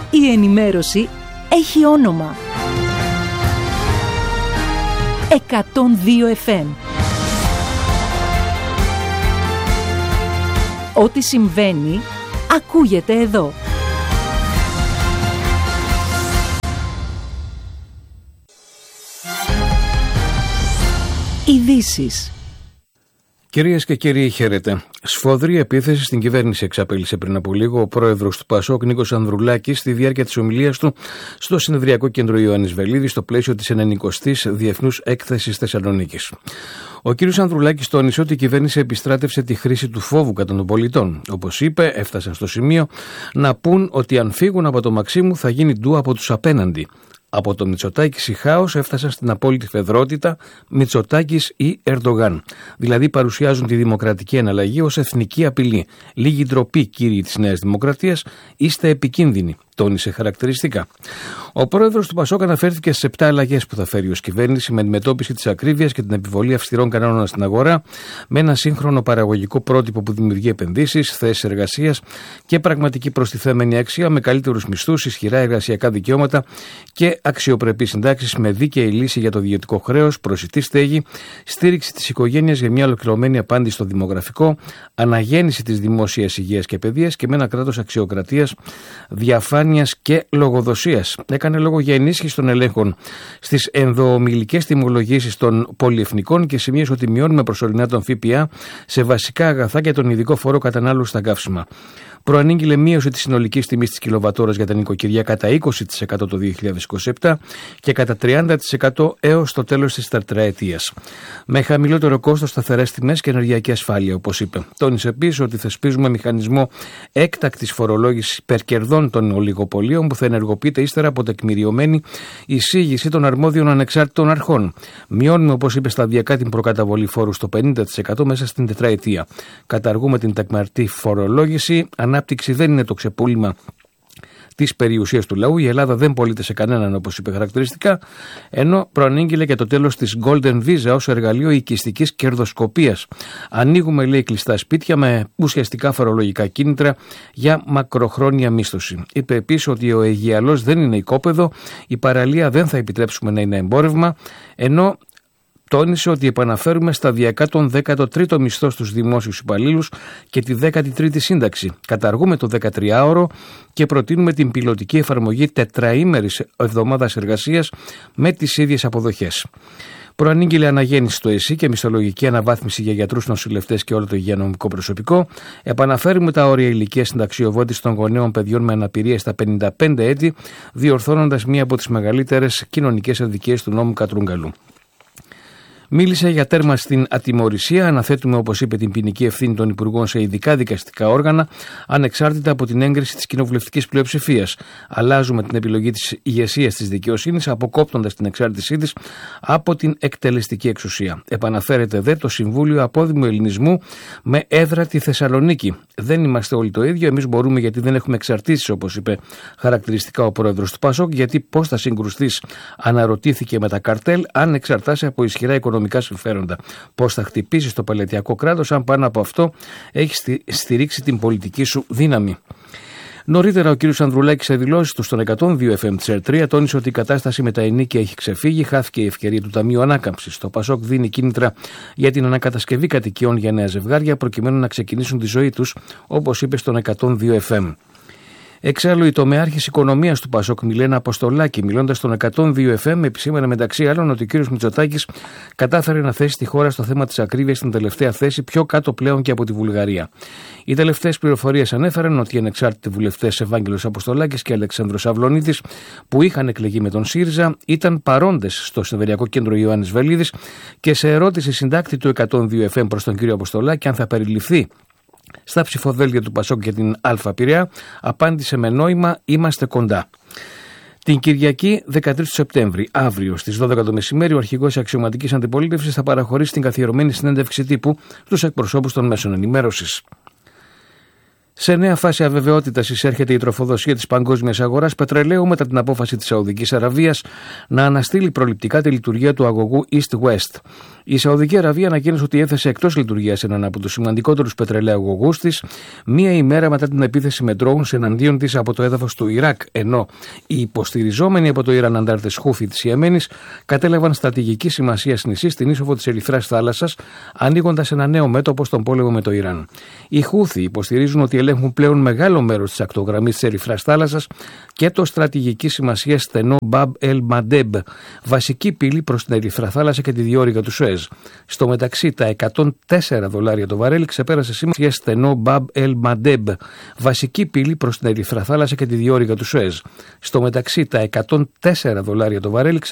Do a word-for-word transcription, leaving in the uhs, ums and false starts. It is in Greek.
Η ενημέρωση έχει όνομα. εκατόν δύο εφ εμ. Ό,τι συμβαίνει, ακούγεται εδώ. Ειδήσεις. Κυρίες και κύριοι, χαίρετε. Σφοδρή επίθεση στην κυβέρνηση εξαπέλυσε πριν από λίγο ο πρόεδρος του Πασόκ, Νίκος Ανδρουλάκης, στη διάρκεια της ομιλίας του στο Συνεδριακό Κέντρο Ιωάννης Βελίδης, στο πλαίσιο της ενενηκοστής Διεθνούς Έκθεσης Θεσσαλονίκης. Ο κ. Ανδρουλάκης τόνισε ότι η κυβέρνηση επιστράτευσε τη χρήση του φόβου κατά των πολιτών. Όπως είπε, έφτασαν στο σημείο να πούν ότι αν φύγουν από το Μαξίμου θα γίνει ντου από τους απέναντι. Από το Μητσοτάκης ή χάος έφτασαν στην απόλυτη φεδρότητα Μητσοτάκης ή Ερντογάν. Δηλαδή παρουσιάζουν τη δημοκρατική εναλλαγή ως εθνική απειλή. Λίγη ντροπή, κύριοι της Νέας Δημοκρατίας, είστε επικίνδυνοι, τόνισε χαρακτηριστικά. Ο πρόεδρος του Πασόκ αναφέρθηκε στις επτά αλλαγές που θα φέρει ως κυβέρνηση με αντιμετώπιση της ακρίβειας και την επιβολή αυστηρών κανόνων στην αγορά, με ένα σύγχρονο παραγωγικό πρότυπο που δημιουργεί επενδύσεις, θέσεις εργασίας και πραγματική προστιθέμενη αξία, με καλύτερους μισθούς, ισχυρά εργασιακά δικαιώματα και αξιοπρεπείς συντάξεις, με δίκαιη λύση για το ιδιωτικό χρέος, προσιτή στέγη, στήριξη της οικογένειας για μια ολοκληρωμένη απάντηση στο δημογραφικό, αναγέννηση της δημόσιας υγείας και παιδείας και με ένα κράτος αξιοκρατίας, διαφάνειας και λογοδοσίας. Έκανε λόγο για ενίσχυση των ελέγχων στις ενδοομιλικές τιμολογήσεις των πολυεθνικών και σημείωσε ότι μειώνουμε προσωρινά τον ΦΠΑ σε βασικά αγαθά και τον ειδικό φόρο κατανάλωσης στα καύσιμα. Προανήγγειλε μείωση της συνολικής τιμής της κιλοβατόρας για τα νοικοκυριά κατά είκοσι τοις εκατό το δύο χιλιάδες είκοσι επτά και κατά τριάντα τοις εκατό έως το τέλος της τετραετίας. Με χαμηλότερο κόστος, σταθερές τιμές και ενεργειακή ασφάλεια, όπως είπε. Τόνισε επίσης ότι θεσπίζουμε μηχανισμό έκτακτης φορολόγησης υπερκερδών των ολιγοπολίων που θα ενεργοποιείται ύστερα από τεκμηριωμένη εισήγηση των αρμόδιων ανεξάρτητων αρχών. Μειώνουμε, όπως είπε, σταδιακά την προκαταβολή φόρου στο πενήντα τοις εκατό μέσα στην τετραετία. Καταργούμε την τεκμαρτή φορολόγηση. Ανάπτυξη δεν είναι το ξεπούλημα της περιουσίας του λαού. Η Ελλάδα δεν πωλείται σε κανέναν, όπως είπε χαρακτηριστικά, ενώ προανήγγειλε και το τέλος της Golden Visa ως εργαλείο οικιστικής κερδοσκοπίας. Ανοίγουμε, λέει, κλειστά σπίτια με ουσιαστικά φορολογικά κίνητρα για μακροχρόνια μίσθωση. Είπε επίσης ότι ο Αιγιαλός δεν είναι οικόπεδο, η παραλία δεν θα επιτρέψουμε να είναι εμπόρευμα, ενώ τόνισε ότι επαναφέρουμε σταδιακά τον δέκατο τρίτο μισθό στους δημόσιους υπαλλήλους και τη δέκατη τρίτη σύνταξη. Καταργούμε το δεκατριάωρο και προτείνουμε την πιλωτική εφαρμογή τετραήμερης εβδομάδας εργασίας με τις ίδιες αποδοχές. Προανήγγειλε αναγέννηση στο ΕΣΥ και μισθολογική αναβάθμιση για γιατρούς, νοσηλευτές και όλο το υγειονομικό προσωπικό. Επαναφέρουμε τα όρια ηλικίας συνταξιοδότησης των γονέων παιδιών με αναπηρία στα πενήντα πέντε έτη, διορθώνοντας μία από τις μεγαλύτερες κοινωνικές αδικίες του νόμου Κατρούγκαλου. Μίλησε για τέρμα στην ατιμωρησία. Αναθέτουμε, όπως είπε, την ποινική ευθύνη των υπουργών σε ειδικά δικαστικά όργανα, ανεξάρτητα από την έγκριση της κοινοβουλευτικής πλειοψηφίας. Αλλάζουμε την επιλογή της ηγεσίας της δικαιοσύνης, αποκόπτοντας την εξάρτησή της από την εκτελεστική εξουσία. Επαναφέρεται δε το Συμβούλιο Απόδημου Ελληνισμού με έδρα τη Θεσσαλονίκη. Δεν είμαστε όλοι το ίδιο. Εμείς μπορούμε γιατί δεν έχουμε εξαρτήσεις, όπως είπε χαρακτηριστικά ο πρόεδρος του Πασόκ. Γιατί πώς θα συγκρουστείς, αναρωτήθηκε, με τα καρτέλ, αν εξαρτάσαι από ισχυρά οικονομικά συμφέροντα. Πώς θα χτυπήσεις το παλαιτειακό κράτος, αν πάνω από αυτό έχει στηρίξει την πολιτική σου δύναμη. Νωρίτερα, ο κ. Ανδρουλάκης σε δηλώσεις του στον εκατόν δύο εφ εμ της ΕΡΤΡΙΑ τόνισε ότι η κατάσταση με τα ενίκια έχει ξεφύγει, χάθηκε η ευκαιρία του Ταμείου Ανάκαμψης. Το Πασόκ δίνει κίνητρα για την ανακατασκευή κατοικιών για νέα ζευγάρια, προκειμένου να ξεκινήσουν τη ζωή τους, όπως είπε στον εκατόν δύο εφ εμ. Εξάλλου, η τομεάρχης οικονομίας του Πασόκ, Μιλένα Αποστολάκη, μιλώντας στον εκατόν δύο εφ εμ, επισήμανε μεταξύ άλλων ότι ο κ. Μητσοτάκης κατάφερε να θέσει τη χώρα στο θέμα της ακρίβειας στην τελευταία θέση, πιο κάτω πλέον και από τη Βουλγαρία. Οι τελευταίες πληροφορίες ανέφεραν ότι οι ανεξάρτητοι βουλευτές Ευάγγελος Αποστολάκης και Αλεξάνδρος Αυλονίτης, που είχαν εκλεγεί με τον ΣΥΡΙΖΑ, ήταν παρόντες στο Συνεδριακό Κέντρο Ιωάννης Βελίδης και σε ερώτηση συντάκτη του εκατόν δύο εφ εμ προς τον κ. Αποστολάκη αν θα περιληφθεί στα ψηφοδέλτια του Πασόκ για την Α Πειραιά, απάντησε με νόημα «Είμαστε κοντά». Την Κυριακή δεκατρείς του Σεπτέμβρη, αύριο στις δώδεκα το μεσημέρι, ο αρχηγός της αξιωματικής αντιπολίτευσης θα παραχωρήσει την καθιερωμένη συνέντευξη τύπου στους εκπροσώπους των μέσων ενημέρωσης. Σε νέα φάση αβεβαιότητας εισέρχεται η τροφοδοσία της παγκόσμιας αγοράς πετρελαίου μετά την απόφαση της Σαουδικής Αραβίας να αναστείλει προληπτικά τη λειτουργία του αγωγού East-West. Η Σαουδική Αραβία ανακοίνωσε ότι έθεσε εκτός λειτουργίας έναν από τους σημαντικότερους πετρελαίου αγωγούς της, μία ημέρα μετά την επίθεση με drones εναντίον της από το έδαφος του Ιράκ, ενώ οι υποστηριζόμενοι από το Ιράν αντάρτες Χούθι της Ιεμένης κατέλαβαν στρατηγική σημασία νησί στην είσοδο της Ερυθράς θάλασσας, ανοίγοντας ένα νέο μέτωπο στον πόλεμο με το Ιράν. Οι Χούθι υποστηρίζουν ότι ελέγχουν πλέον μεγάλο μέρος της ακτογραμμής της Ερυθράς θάλασσας και το στρατηγική σημασία στενό Μπαμπ ελ Μαντέμπ, βασική πύλη προς την Ερυθρά θάλασσα και τη διόρυγα του Σουέζ. Στο μεταξύ, τα εκατόν τέσσερα δολάρια το βαρέλι ξεπέρασε σήμερα στενό Μπαμπ ελ Μαντέμπ, βασική πύλη προς την Ερυθρά θάλασσα και τη διόρυγα του Σουέζ. Στο μεταξύ, τα εκατόν τέσσερα δολάρια το βαρέλι